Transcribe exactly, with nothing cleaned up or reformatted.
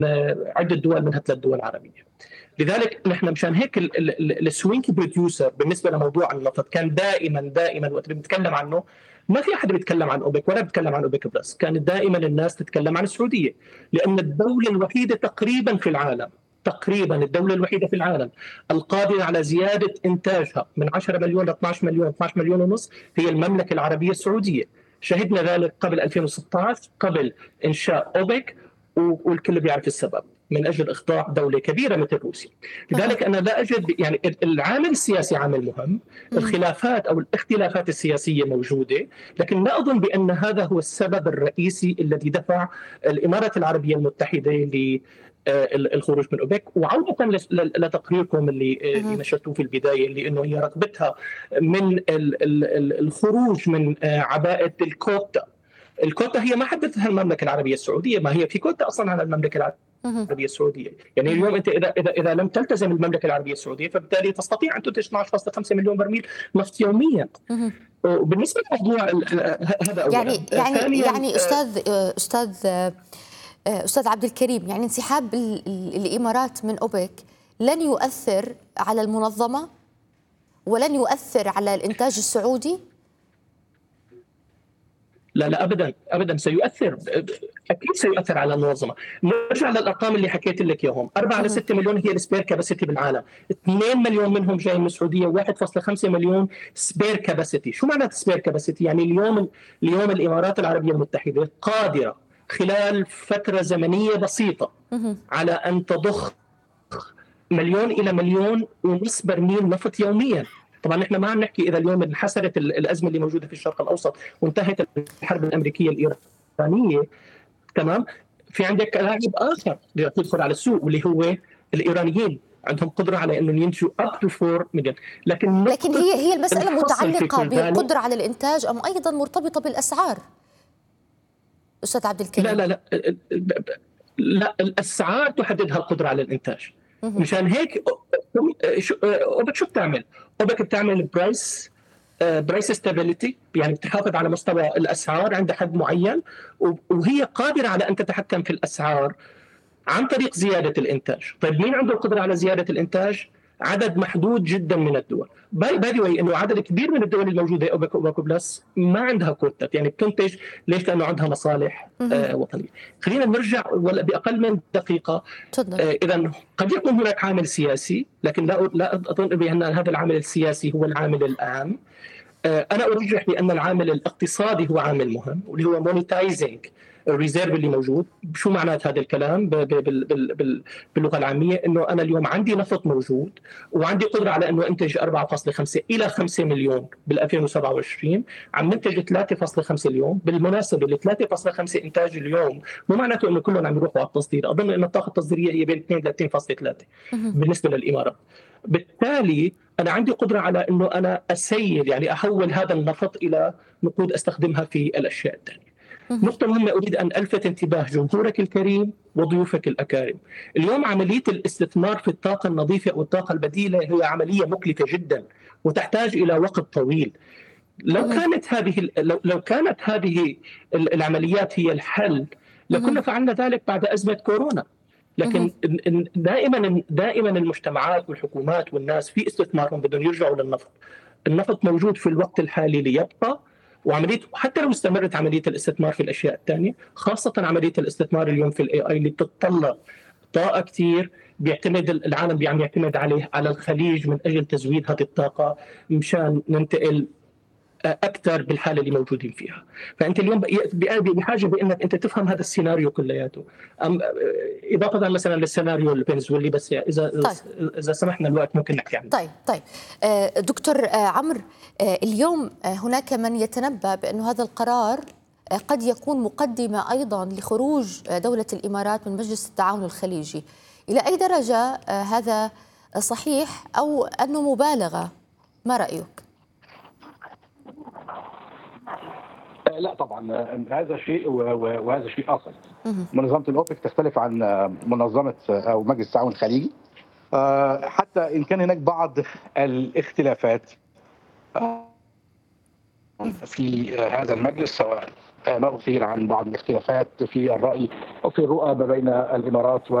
عدة دول منها ثلاث دول عربية. لذلك نحن مشان هيك السوينج بروديوسر بالنسبة لموضوع النفط كان دائما دائما وقت بنتكلم عنه ما في أحد بيتكلم عن أوبك ولا بيتكلم عن أوبك بلس، كانت دائما الناس تتكلم عن السعودية لأن الدولة الوحيدة تقريبا في العالم تقريبا الدولة الوحيدة في العالم القادرة على زيادة إنتاجها من عشرة مليون ل اثناشر مليون اثناشر مليون ونص هي المملكة العربية السعودية. شهدنا ذلك قبل ألفين وستة عشر قبل إنشاء أوبك، والكل بيعرف السبب من أجل إخضاع دولة كبيرة مثل روسيا. لذلك أنا لا أجد يعني العامل السياسي عامل مهم، الخلافات أو الاختلافات السياسية موجودة، لكن لا أظن بأن هذا هو السبب الرئيسي الذي دفع الإمارات العربية المتحدة ل الخروج من أوبك. وعودة لتقريركم اللي نشرتوه في البداية اللي أنه هي رغبتها من الخروج من عباءة الكوتا. الكوتا هي ما حددتها المملكة العربية السعودية، ما هي في كوتا أصلا على المملكة العربية السعودية. يعني اليوم أنت إذا إذا إذا لم تلتزم المملكة العربية السعودية فبالتالي تستطيع أن تنتج اثناشر فاصلة خمسة مليون برميل نفط يوميا. وبالنسبة لموضوع هذا أولا. يعني يعني يعني أستاذ أستاذ أستاذ عبد الكريم، يعني انسحاب الإمارات من أوبك لن يؤثر على المنظمة ولن يؤثر على الإنتاج السعودي؟ لا لا ابدا ابدا سيؤثر، اكيد سيؤثر على المنظمه. نرجع للارقام اللي حكيت لك اياهم، أربعة لستة مليون هي السبير كاباسيتي بالعالم، اثنين مليون منهم جاي من السعوديه، واحد فاصلة خمسة مليون سبير كاباسيتي. شو معنى سبير كاباسيتي؟ يعني اليوم اليوم الامارات العربيه المتحده قادره خلال فتره زمنيه بسيطه على ان تضخ مليون الى مليون ونص برميل نفط يوميا. طبعا نحن ما عم نحكي اذا اليوم انحسرت الازمه اللي موجوده في الشرق الاوسط وانتهت الحرب الامريكيه الايرانيه، تمام، في عندك لاعب اخر يدخل على السوق واللي هو الايرانيين عندهم قدره على انه ينتجوا اب تو أربعة مليون. لكن لكن هي هي المساله متعلقه بالقدره على الانتاج ام ايضا مرتبطه بالاسعار؟ استاذ عبد الكريم. لا لا لا لا الاسعار تحددها القدره على الانتاج. مشان هيك اوبك شو بتعمل؟ اوبك بتعمل برايس برايس ستابيليتي، يعني بتحافظ على مستوى الاسعار عند حد معين، وهي قادره على ان تتحكم في الاسعار عن طريق زياده الانتاج. طيب مين عنده القدره على زياده الانتاج؟ عدد محدود جدا من الدول. باي باي ذا واي انه عدد كبير من الدول الموجوده اوبك واوبك بلس ما عندها كوتات، يعني بتنتج ليش؟ لانه عندها مصالح آه وطنيه. خلينا نرجع باقل من دقيقه. آه اذا قد يكون هناك عامل سياسي، لكن لا لا اظن بان هذا العامل السياسي هو العامل الأهم. آه انا ارجح بان العامل الاقتصادي هو عامل مهم، واللي هو مونيتايزنج الريزيرف اللي موجود. شو معنات هذا الكلام باللغه العاميه؟ انه انا اليوم عندي نفط موجود وعندي قدره على انه انتج أربعة فاصلة خمسة الى خمسة مليون بال ألفين وسبعة وعشرين، عم ننتج ثلاثة فاصلة خمسة اليوم. بالمناسبه ال ثلاثة فاصلة خمسة انتاج اليوم مو معناته انه كلهم عم يروحوا على التصدير، اظن ان الطاقه التصديريه هي بين اثنين ل اثنين فاصلة ثلاثة بالنسبه للامارات. بالتالي انا عندي قدره على انه انا اسيل، يعني احول هذا النفط الى نقود استخدمها في الاشياء الثانيه. نقطة مهمة أريد أن ألفت انتباه جمهورك الكريم وضيوفك الأكارم. اليوم عملية الاستثمار في الطاقة النظيفة أو الطاقة البديلة هي عملية مكلفة جدا وتحتاج إلى وقت طويل. لو كانت هذه لو كانت هذه العمليات هي الحل لكنا فعلنا ذلك بعد أزمة كورونا. لكن دائما دائما المجتمعات والحكومات والناس في استثمارهم بدهم يرجعوا للنفط. النفط موجود في الوقت الحالي ليبقى، وعمليه حتى لو استمرت عمليه الاستثمار في الاشياء الثانيه، خاصه عمليه الاستثمار اليوم في الاي اي اللي بتتطلب طاقه كثير، بيعتمد العالم بيعم يعتمد عليه على الخليج من اجل تزويد هذه الطاقه مشان ننتقل اكثر بالحاله اللي موجودين فيها. فانت اليوم بحاجه بانك انت تفهم هذا السيناريو كلياته، اضافه مثلا للسيناريو الفنزويلي. بس اذا طيب. اذا سمحنا الوقت ممكن نحكي عنه. طيب طيب دكتور عمرو، اليوم هناك من يتنبأ بأن هذا القرار قد يكون مقدمه ايضا لخروج دوله الامارات من مجلس التعاون الخليجي. الى اي درجه هذا صحيح او انه مبالغه؟ ما رايك؟ لا طبعا هذا شيء وهذا شيء اخر. منظمه الاوبك تختلف عن منظمه او مجلس التعاون الخليجي، حتى ان كان هناك بعض الاختلافات في هذا المجلس، سواء ما اثير عن بعض الاختلافات في الراي او في الرؤى ما بين الامارات